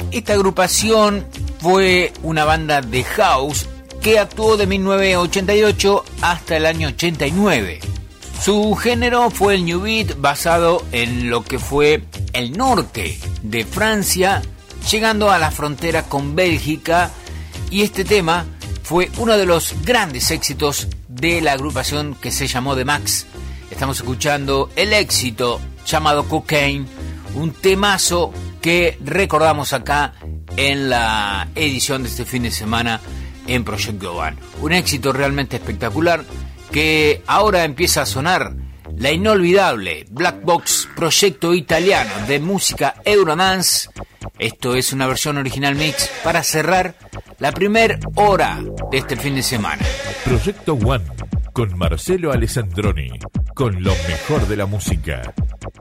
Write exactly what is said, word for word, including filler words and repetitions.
Esta agrupación fue una banda de house que actuó de mil novecientos ochenta y ocho hasta el año ochenta y nueve. Su género fue el New Beat, basado en lo que fue el norte de Francia, llegando a la frontera con Bélgica, y este tema fue uno de los grandes éxitos de la agrupación que se llamó The Max. Estamos escuchando el éxito llamado Cocaine, un temazo que recordamos acá en la edición de este fin de semana en Proyecto One. Un éxito realmente espectacular que ahora empieza a sonar la inolvidable Black Box, proyecto italiano de música Eurodance. Esto es una versión original mix para cerrar la primera hora de este fin de semana. Proyecto One con Marcelo Alessandroni, con lo mejor de la música.